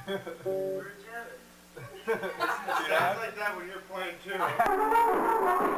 Where's Javis? It sounds like that when you're playing too.